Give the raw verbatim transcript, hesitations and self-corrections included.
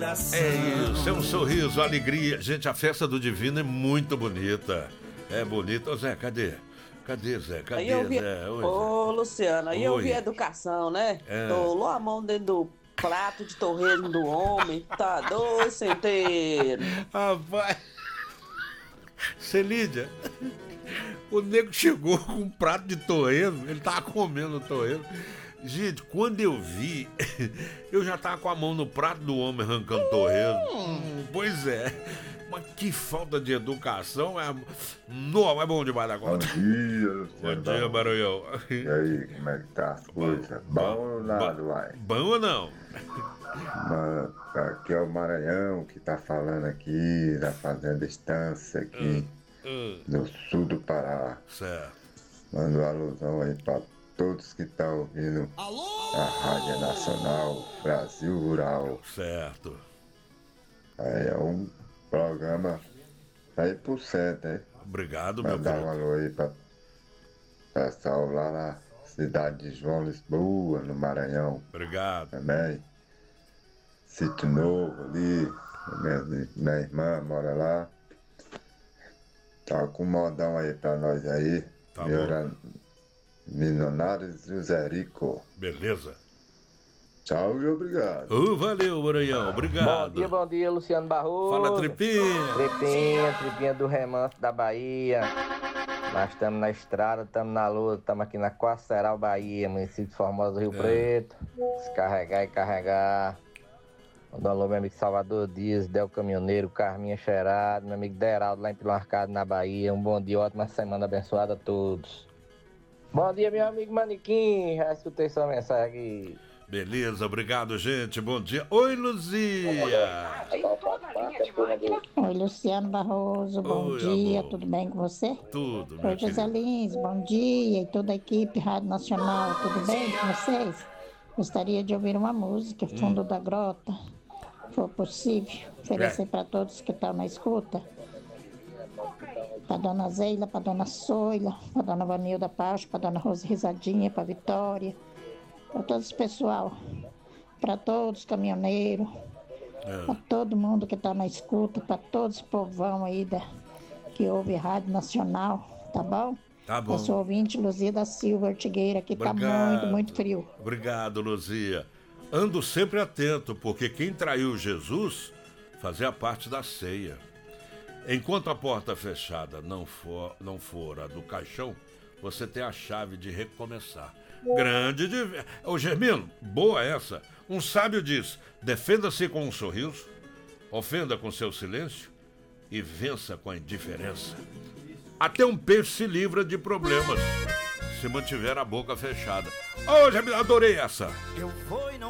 coração. É isso, é um sorriso, alegria. Gente, a festa do Divino é muito bonita. É bonita. Ô Zé, cadê? Cadê, Zé? Cadê, aí eu vi... Zé? Oi, Ô, Zé. Luciano, aí Oi. eu vi educação, né? É. Rolou a mão dentro do prato de torresmo do homem. Tá dois centeiros. Rapaz. Celídia, o nego chegou com um prato de torresmo, ele tava comendo o torresmo. Gente, quando eu vi, eu já tava com a mão no prato do homem arrancando torresmo. Hum, pois é, mas que falta de educação. É... Não, é bom demais da conta. Bom dia, Luciano. Bom dia, Maranhão. E aí, como é que tá as coisas? Bom ou nada, uai? Bom ou não? Mano, aqui é o Maranhão que tá falando aqui, da Fazenda Estância, aqui uh, uh. no sul do Pará. Certo. Mando uma alusão aí pra todos que estão ouvindo Alô? A Rádio Nacional Brasil Rural. Certo. Aí é um programa cem por cento, hein? Obrigado, pra meu dar querido. um alô aí pra pessoal lá na cidade de João Lisboa, no Maranhão. Obrigado. Também. Sítio Novo ali, minha, minha irmã mora lá. Tá com um modão aí pra nós aí. Tá bom. Milionários José Rico. Beleza. Tchau e obrigado. Uh, valeu, Maranhão, obrigado. Bom dia, bom dia, Luciano Barroso. Fala, Tripinha. Tripinha, Tripinha do Remanso da Bahia. Nós estamos na estrada, estamos na luta, estamos aqui na Quaceral, Bahia, município de Formosa do Rio é. Preto. Descarregar e carregar. Mandou um alô, meu amigo Salvador Dias, Del Caminhoneiro, Carminha Cheirado, meu amigo Deraldo lá em Pilo Arcado, na Bahia. Um bom dia, ótima semana abençoada a todos. Bom dia, meu amigo Manequim, já escutei sua mensagem aqui. Beleza, obrigado, gente. Bom dia. Oi, Luzia. Oi, Luciano Barroso, bom Oi, dia, amor. Tudo bem com você? Tudo, Oi, José Lins, bom dia, e toda a equipe Rádio Nacional, tudo bem com vocês? Gostaria de ouvir uma música, Fundo hum. da Grota, se for possível, oferecer é. para todos que estão na escuta. Para dona Zeila, para dona Soila, para dona Vanilda Pacho, para dona Rose Risadinha, para Vitória, para todo esse pessoal, para todos os caminhoneiros, é. para todo mundo que está na escuta, para todos os povão aí da, que ouve Rádio Nacional, tá bom? Tá bom. Eu sou ouvinte Luzia da Silva Ortigueira, que está muito, muito frio. Obrigado, Luzia. Ando sempre atento, porque quem traiu Jesus fazia parte da ceia. Enquanto a porta fechada não for, não for a do caixão, você tem a chave de recomeçar. Grande de... Ô Germino, boa essa. Um sábio diz, defenda-se com um sorriso, ofenda com seu silêncio e vença com a indiferença. Até um peixe se livra de problemas se mantiver a boca fechada. Ô Germino, adorei essa. Eu vou e não